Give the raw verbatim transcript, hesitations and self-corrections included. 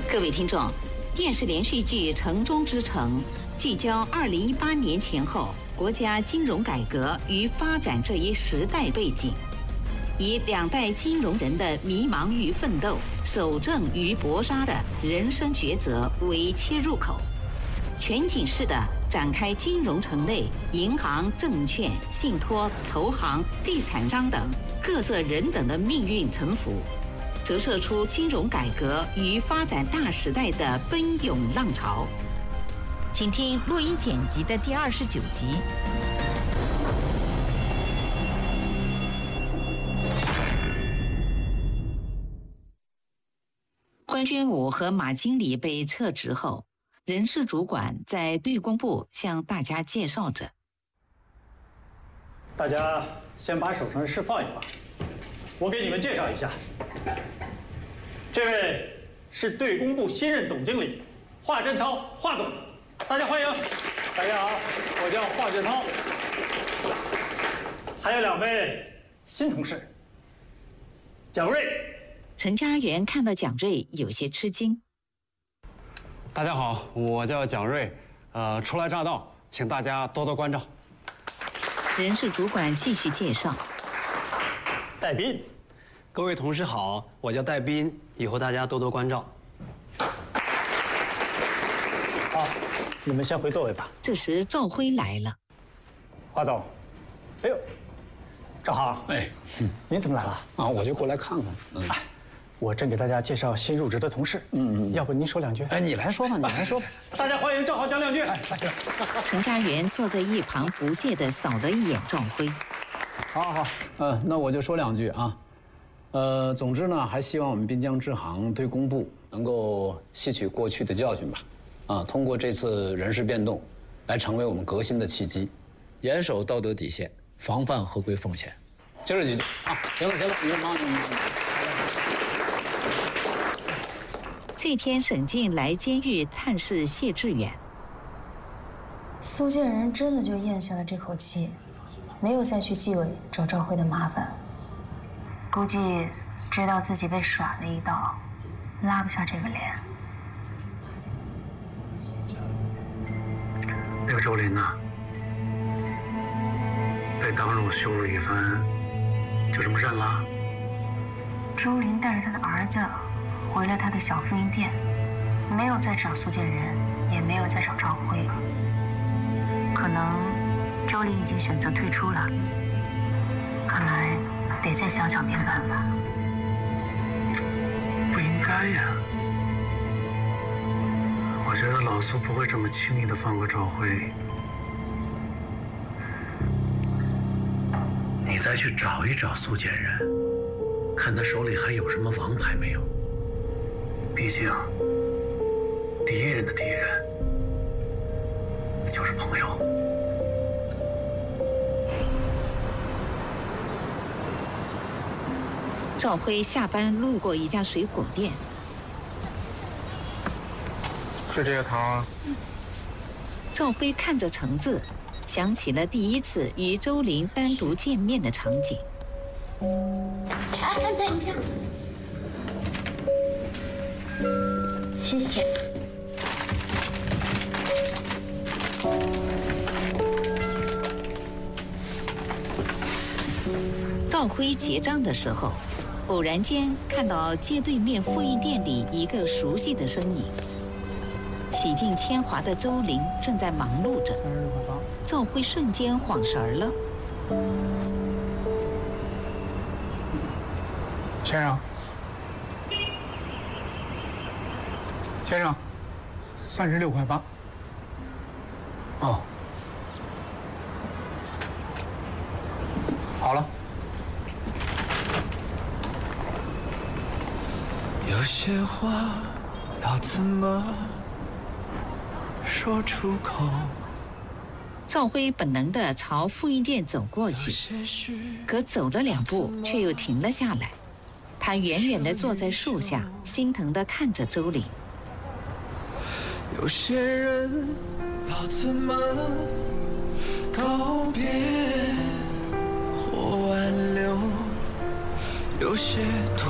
各位听众，电视连续剧《城中之城》聚焦二零一八年前后国家金融改革与发展这一时代背景，以两代金融人的迷茫与奋斗、守正与搏杀的人生抉择为切入口，全景式的展开金融城内银行、证券、信托、投行、地产商等各色人等的命运沉浮，折射出金融改革与发展大时代的奔涌浪潮。请听录音剪辑的第二十九集。关军武和马经理被撤职后，人事主管在对公部向大家介绍着： 大家先把手上的事放一放，我给你们介绍一下，这位是对公部新任总经理华振涛，华总，大家欢迎。大家好，我叫华振涛。还有两位新同事，蒋瑞。 陈家元看到蒋瑞有些吃惊。 大家好，我叫蒋瑞，呃，初来乍到，请大家多多关照。 人事主管继续介绍。 戴斌， 各位同事好，我叫戴斌，以后大家多多关照。 好，你们先回座位吧。 这时赵辉来了。 华总，哎呦，赵航， 哎， 您怎么来了？ 啊，我就过来看看。嗯， 哎，我正给大家介绍新入职的同事。嗯嗯，要不您说两句？ 哎，你来说吧，你来说。 大家欢迎赵航讲两句。哎， 陈家元坐在一旁不屑地扫了一眼赵辉。 好好好，呃，那我就说两句啊。呃，总之呢，还希望我们滨江支行对公部能够吸取过去的教训吧。啊，通过这次人事变动，来成为我们革新的契机，严守道德底线，防范合规风险。就这几句啊，行了行了，你忙你忙。 这天，沈静来监狱探视谢志远。 苏建仁真的就咽下了这口气，没有再去纪委找赵辉的麻烦，估计知道自己被耍了一道，拉不下这个脸。 那个周林呢？被当众羞辱一番，就这么认了？ 周林带着他的儿子回了他的小复印店，没有再找苏建仁，也没有再找赵辉。可能周林已经选择退出了，看来得再想想别的办法。 不应该呀！我觉得老苏不会这么轻易的放过赵辉。你再去找一找苏建仁，看他手里还有什么王牌没有。毕竟，敌人的敌人就是朋友。 赵辉下班路过一家水果店。 是这个糖啊。 赵辉看着橙子，想起了第一次与周林单独见面的场景。 哎哎，等一下，谢谢。 赵辉结账的时候，偶然间看到街对面复印店里一个熟悉的身影。洗尽铅华的周林正在忙碌着，赵辉瞬间晃神儿了。 先生，先生，三十六块八。哦，好了。 有些话要怎么说出口？ 赵辉本能地朝复印店走过去，可走了两步却又停了下来。他远远地坐在树下，心疼地看着周林。 有些人要怎么告别或挽留？有些